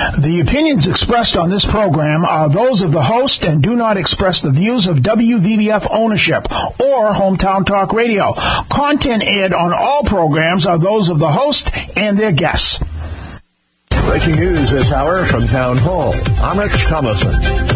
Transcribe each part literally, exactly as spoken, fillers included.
The opinions expressed on this program are those of the host and do not express the views of W V B F ownership or Hometown Talk Radio. Content aired on all programs are those of the host and their guests. Breaking news this hour from Town Hall. I'm Rich Thomason.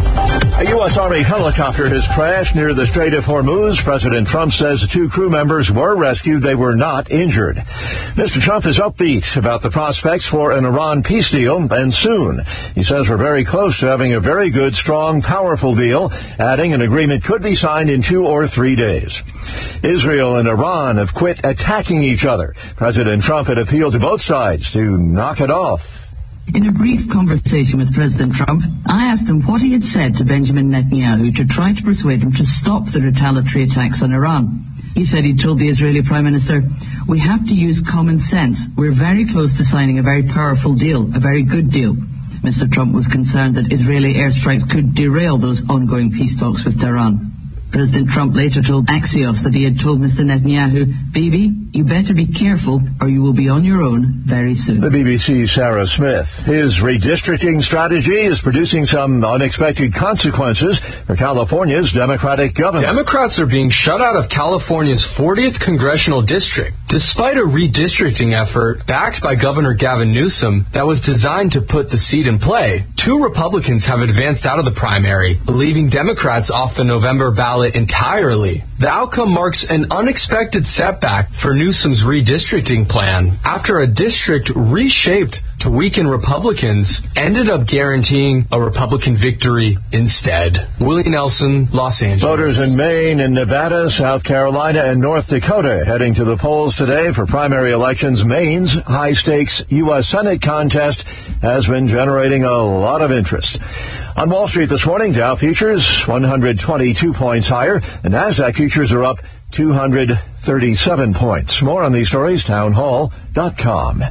A U S Army helicopter has crashed near the Strait of Hormuz. President Trump says the two crew members were rescued. They were not injured. Mister Trump is upbeat about the prospects for an Iran peace deal, and soon. He says we're very close to having a very good, strong, powerful deal, adding an agreement could be signed in two or three days. Israel and Iran have quit attacking each other. President Trump had appealed to both sides to knock it off. In a brief conversation with President Trump, I asked him what he had said to Benjamin Netanyahu to try to persuade him to stop the retaliatory attacks on Iran. He said he told the Israeli Prime Minister, "We have to use common sense. We're very close to signing a very powerful deal, a very good deal." Mister Trump was concerned that Israeli airstrikes could derail those ongoing peace talks with Tehran. President Trump later told Axios that he had told Mister Netanyahu, "Bibi, you better be careful or you will be on your own very soon." The B B C's Sarah Smith. His redistricting strategy is producing some unexpected consequences for California's Democratic governor. Democrats are being shut out of California's fortieth congressional district, despite a redistricting effort backed by Governor Gavin Newsom that was designed to put the seat in play. Two Republicans have advanced out of the primary, leaving Democrats off the November ballot entirely. The outcome marks an unexpected setback for Newsom's redistricting plan after a district reshaped to weaken Republicans ended up guaranteeing a Republican victory instead. Willie Nelson, Los Angeles. Voters in Maine and Nevada, South Carolina, and North Dakota heading to the polls today for primary elections. Maine's high-stakes U S Senate contest has been generating a lot of interest. On Wall Street this morning, Dow futures one hundred twenty-two points higher. The Nasdaq futures are up two hundred thirty-seven points. More on these stories, townhall dot com.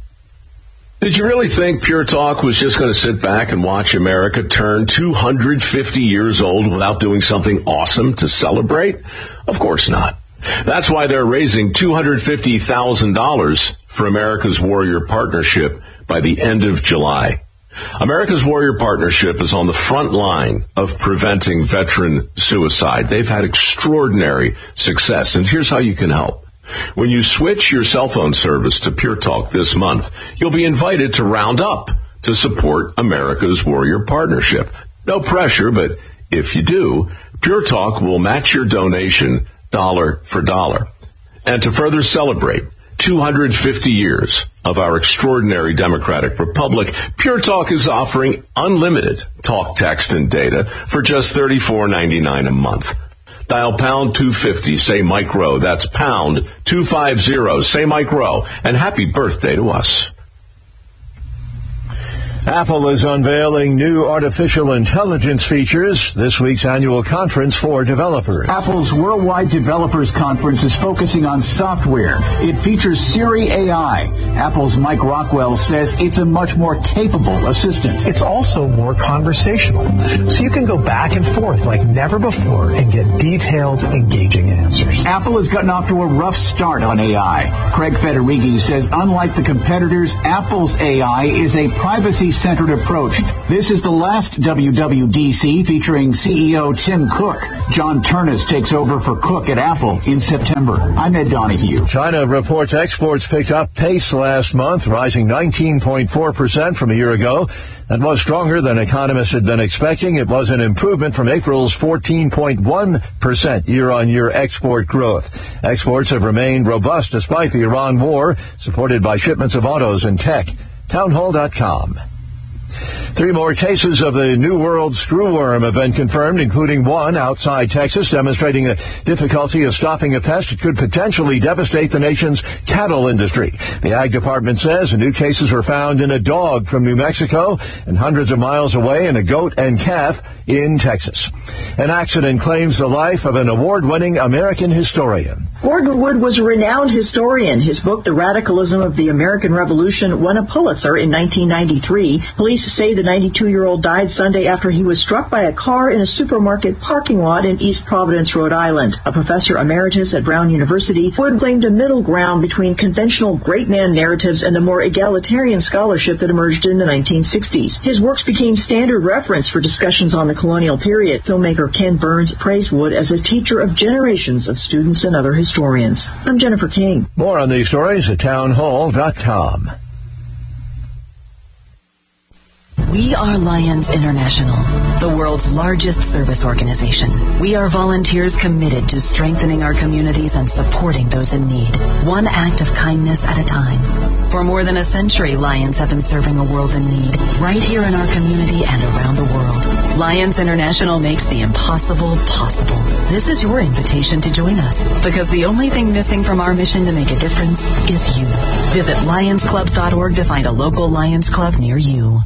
Did you really think Pure Talk was just going to sit back and watch America turn two hundred fifty years old without doing something awesome to celebrate? Of course not. That's why they're raising two hundred fifty thousand dollars for America's Warrior Partnership by the end of July. America's Warrior Partnership is on the front line of preventing veteran suicide. They've had extraordinary success, and here's how you can help. When you switch your cell phone service to Pure Talk this month, you'll be invited to round up to support America's Warrior Partnership. No pressure, but if you do, Pure Talk will match your donation dollar for dollar. And to further celebrate two hundred fifty years of our extraordinary democratic republic, Pure Talk is offering unlimited talk, text, and data for just thirty-four ninety-nine a month. Dial pound two fifty, say Mike Rowe. That's pound two fifty, say Mike Rowe. And happy birthday to us. Apple is unveiling new artificial intelligence features this week's annual conference for developers. Apple's Worldwide Developers Conference is focusing on software. It features Siri A I. Apple's Mike Rockwell says it's a much more capable assistant. It's also more conversational, so you can go back and forth like never before and get detailed, engaging answers. Apple has gotten off to a rough start on A I. Craig Federighi says unlike the competitors, Apple's A I is a privacy centered approach. This is the last W W D C featuring C E O Tim Cook. John Turnus takes over for Cook at Apple in September. I'm Ed Donahue. China reports exports picked up pace last month, rising nineteen point four percent from a year ago. That was stronger than economists had been expecting. It was an improvement from April's fourteen point one percent year-on-year export growth. Exports have remained robust despite the Iran war, supported by shipments of autos and tech. townhall dot com. Three more cases of the New World screwworm have been confirmed, including one outside Texas, demonstrating the difficulty of stopping a pest that could potentially devastate the nation's cattle industry. The Ag Department says the new cases were found in a dog from New Mexico and hundreds of miles away in a goat and calf in Texas. An accident claims the life of an award-winning American historian. Gordon Wood was a renowned historian. His book, The Radicalism of the American Revolution, won a Pulitzer in nineteen ninety-three. Police say that ninety-two-year-old died Sunday after he was struck by a car in a supermarket parking lot in East Providence, Rhode Island. A professor emeritus at Brown University, Wood claimed a middle ground between conventional great man narratives and the more egalitarian scholarship that emerged in the nineteen sixties. His works became standard reference for discussions on the colonial period. Filmmaker Ken Burns praised Wood as a teacher of generations of students and other historians. I'm Jennifer King. More on these stories at townhall dot com. We are Lions International, the world's largest service organization. We are volunteers committed to strengthening our communities and supporting those in need, one act of kindness at a time. For more than a century, Lions have been serving a world in need, right here in our community and around the world. Lions International makes the impossible possible. This is your invitation to join us, because the only thing missing from our mission to make a difference is you. Visit lions clubs dot org to find a local Lions Club near you.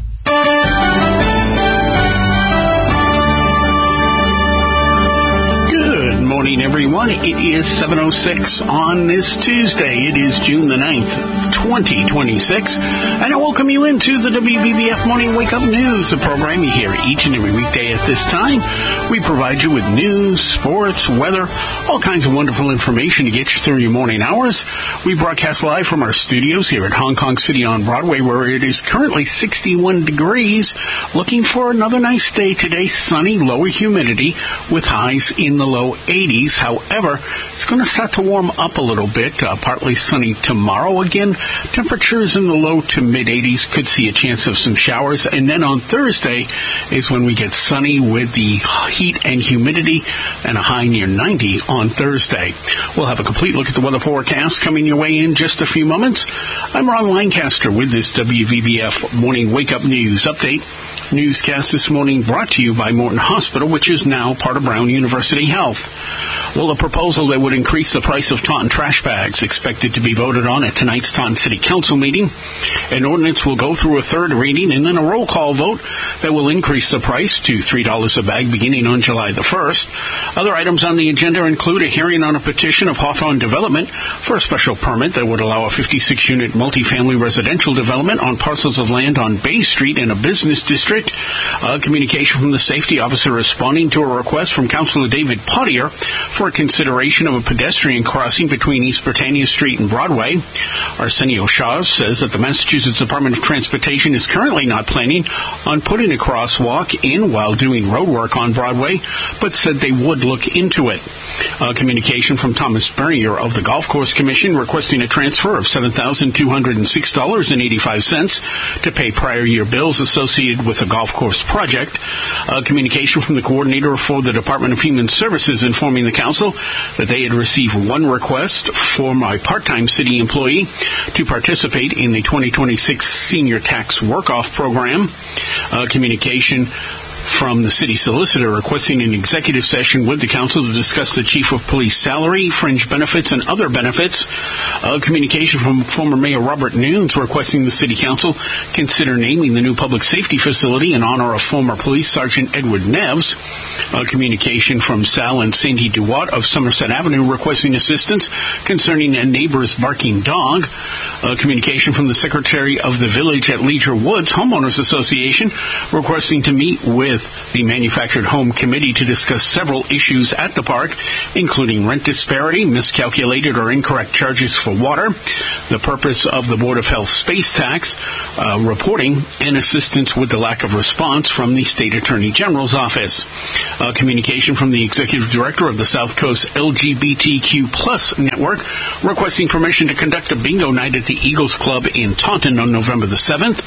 Good morning, everyone. It is seven oh six on this Tuesday. It is June the ninth, twenty twenty-six. And I welcome you into the W B B F Morning Wake Up News, a program you hear each and every weekday at this time. We provide you with news, sports, weather, all kinds of wonderful information to get you through your morning hours. We broadcast live from our studios here at Hong Kong City on Broadway, where it is currently sixty-one degrees. Looking for another nice day today, sunny, lower humidity with highs in the low eighties. However, it's going to start to warm up a little bit, uh, partly sunny tomorrow. Again, temperatures in the low to mid eighties, could see a chance of some showers. And then on Thursday is when we get sunny with the heat and humidity and a high near ninety on Thursday. We'll have a complete look at the weather forecast coming your way in just a few moments. I'm Ron Lancaster with this W V B F Morning Wake Up News Update. Newscast this morning brought to you by Morton Hospital, which is now part of Brown University Health. Well, a proposal that would increase the price of Taunton trash bags expected to be voted on at tonight's Taunton City Council meeting. An ordinance will go through a third reading and then a roll call vote that will increase the price to three dollars a bag beginning on July the first. Other items on the agenda include a hearing on a petition of Hawthorne Development for a special permit that would allow a fifty-six unit multifamily residential development on parcels of land on Bay Street in a business district. Uh, communication from the safety officer responding to a request from Councilor David Pottier for a consideration of a pedestrian crossing between East Britannia Street and Broadway. Arsenio Shaw says that the Massachusetts Department of Transportation is currently not planning on putting a crosswalk in while doing road work on Broadway, but said they would look into it. Uh, communication from Thomas Bernier of the Golf Course Commission requesting a transfer of seven thousand two hundred six dollars and eighty-five cents to pay prior year bills associated with the golf course project. Uh, communication from the coordinator for the Department of Human Services informing the council that they had received one request from a part-time city employee to participate in the twenty twenty-six Senior Tax Work-Off Program. Uh, communication from the city solicitor requesting an executive session with the council to discuss the chief of police salary, fringe benefits, and other benefits. Uh, communication from former Mayor Robert Nunes requesting the city council consider naming the new public safety facility in honor of former police sergeant Edward Neves. Uh, communication from Sal and Sandy DeWatt of Somerset Avenue requesting assistance concerning a neighbor's barking dog. Uh, communication from the secretary of the village at Leisure Woods Homeowners Association requesting to meet with the Manufactured Home Committee to discuss several issues at the park, including rent disparity, miscalculated or incorrect charges for water, the purpose of the Board of Health space tax, uh, reporting, and assistance with the lack of response from the State Attorney General's office. Uh, communication from the Executive Director of the South Coast L G B T Q plus Network requesting permission to conduct a bingo night at the Eagles Club in Taunton on November the seventh.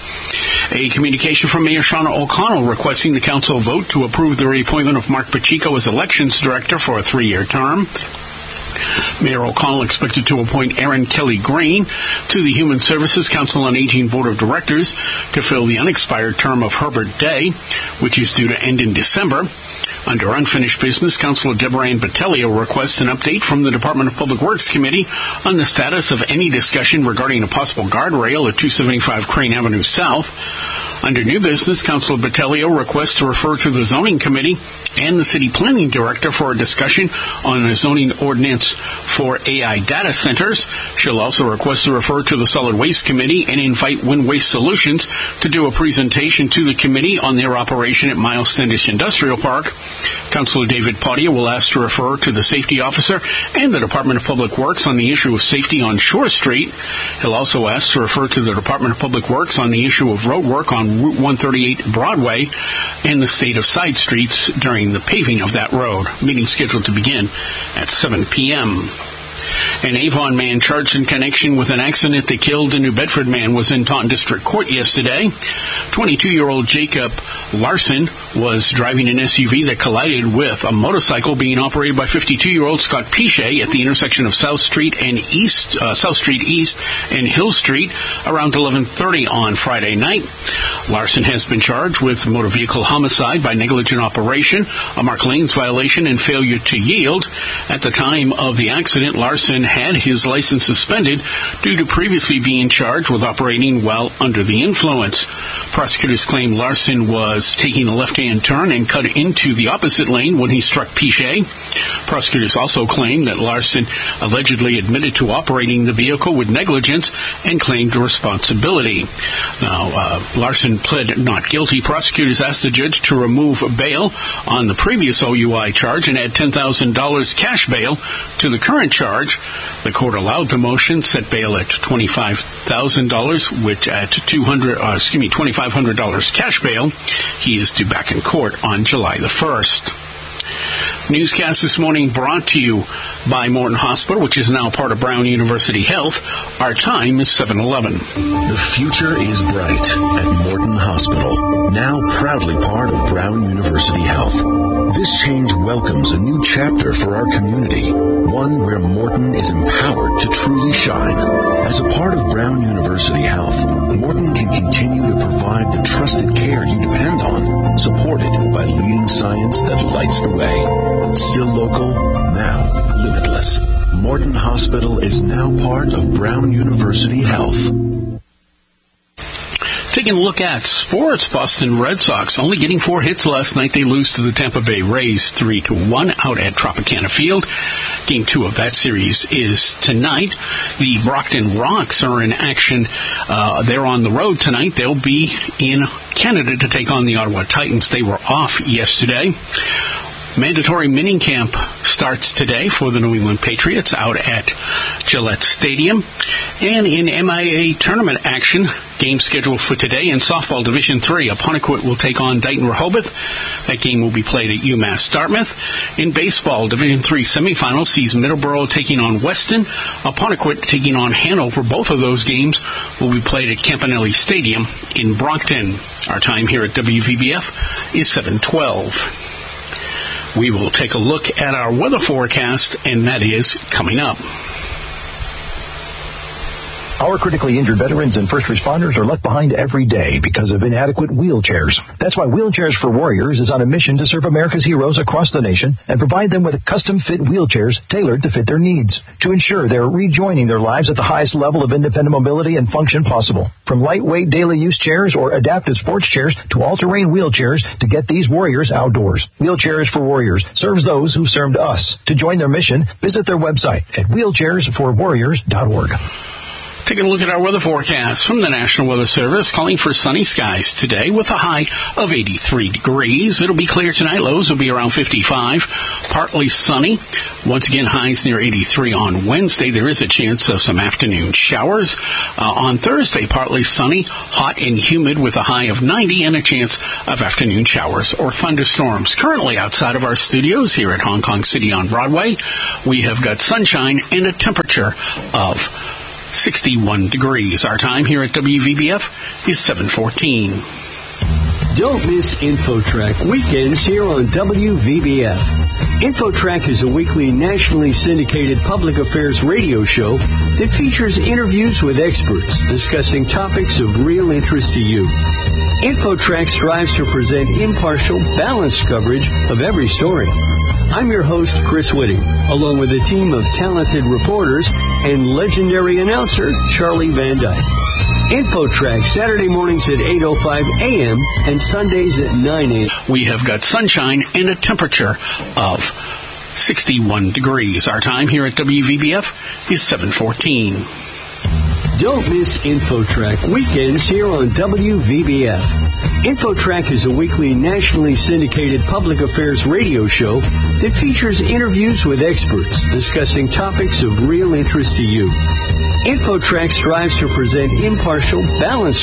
A communication from Mayor Shauna O'Connell requesting the council vote to approve the reappointment of Mark Pacheco as Elections Director for a three-year term. Mayor O'Connell expected to appoint Aaron Kelly Green to the Human Services Council on Aging Board of Directors to fill the unexpired term of Herbert Day, which is due to end in December. Under unfinished business, Councilor Deborah Ann Battaglia requests an update from the Department of Public Works Committee on the status of any discussion regarding a possible guardrail at two seventy-five Crane Avenue South. Under new business, Councilor Botelho requests to refer to the Zoning Committee and the City Planning Director for a discussion on a zoning ordinance for A I data centers. She'll also request to refer to the Solid Waste Committee and invite Wind Waste Solutions to do a presentation to the committee on their operation at Miles Standish Industrial Park. Councilor David Potier will ask to refer to the Safety Officer and the Department of Public Works on the issue of safety on Shore Street. He'll also ask to refer to the Department of Public Works on the issue of road work on Route one thirty-eight Broadway and the state of side streets during the paving of that road. Meeting scheduled to begin at seven p.m. An Avon man charged in connection with an accident that killed a New Bedford man was in Taunton District Court yesterday. twenty-two-year-old Jacob Larson was driving an S U V that collided with a motorcycle being operated by fifty-two-year-old Scott Pichet at the intersection of South Street and East, uh, South Street East and Hill Street around eleven thirty on Friday night. Larson has been charged with motor vehicle homicide by negligent operation, a marked lanes violation, and failure to yield. At the time of the accident, Larson had his license suspended due to previously being charged with operating while under the influence. Prosecutors claim Larson was taking a left-hand turn and cut into the opposite lane when he struck Pichet. Prosecutors also claim that Larson allegedly admitted to operating the vehicle with negligence and claimed responsibility. Now, uh, Larson pled not guilty. Prosecutors asked the judge to remove bail on the previous O U I charge and add ten thousand dollars cash bail to the current charge. The court allowed the motion, set bail at twenty-five thousand dollars, which at two hundred, uh, excuse me, twenty-five hundred dollars cash bail. He is due back in court on July the first. Newscast this morning brought to you by Morton Hospital, which is now part of Brown University Health. Our time is seven eleven. The future is bright at Morton Hospital, now proudly part of Brown University Health. This change welcomes a new chapter for our community, one where Morton is empowered to truly shine. As a part of Brown University Health, Morton can continue to provide the trusted care you depend on, supported by leading science that lights the way. Still local, now limitless. Morton Hospital is now part of Brown University Health. Taking a look at sports, Boston Red Sox only getting four hits last night. They lose to the Tampa Bay Rays three to one out at Tropicana Field. Game two of that series is tonight. The Brockton Rocks are in action. Uh, they're on the road tonight. They'll be in Canada to take on the Ottawa Titans. They were off yesterday. Mandatory minicamp starts today for the New England Patriots out at Gillette Stadium. And in M I A tournament action, game scheduled for today in softball Division three, Apponequet will take on Dighton Rehoboth. That game will be played at UMass Dartmouth. In baseball, Division three semifinal sees Middleborough taking on Weston, Apponequet taking on Hanover. Both of those games will be played at Campanelli Stadium in Brockton. Our time here at W V B F is seven twelve. We will take a look at our weather forecast, and that is coming up. Our critically injured veterans and first responders are left behind every day because of inadequate wheelchairs. That's why Wheelchairs for Warriors is on a mission to serve America's heroes across the nation and provide them with custom-fit wheelchairs tailored to fit their needs to ensure they're rejoining their lives at the highest level of independent mobility and function possible. From lightweight daily use chairs or adaptive sports chairs to all-terrain wheelchairs to get these warriors outdoors. Wheelchairs for Warriors serves those who served us. To join their mission, visit their website at wheelchairs for warriors dot org. Taking a look at our weather forecast from the National Weather Service, calling for sunny skies today with a high of eighty-three degrees. It'll be clear tonight. Lows will be around fifty-five. Partly sunny. Once again, highs near eighty-three on Wednesday. There is a chance of some afternoon showers. Uh, on Thursday, partly sunny, hot and humid with a high of ninety and a chance of afternoon showers or thunderstorms. Currently outside of our studios here at Hong Kong City on Broadway, we have got sunshine and a temperature of sixty-one degrees. Our time here at W V B F is seven fourteen. Don't miss InfoTrack weekends here on W V B F. InfoTrack is a weekly nationally syndicated public affairs radio show that features interviews with experts discussing topics of real interest to you. InfoTrack strives to present impartial, balanced coverage of every story. I'm your host, Chris Whitting, along with a team of talented reporters and legendary announcer, Charlie Van Dyke. InfoTrack, Saturday mornings at eight oh five a.m. and Sundays at nine a.m. We have got sunshine and a temperature of sixty-one degrees. Our time here at W V B F is seven fourteen. Don't miss InfoTrack weekends here on W V B F. InfoTrack is a weekly nationally syndicated public affairs radio show that features interviews with experts discussing topics of real interest to you. InfoTrack strives to present impartial, balanced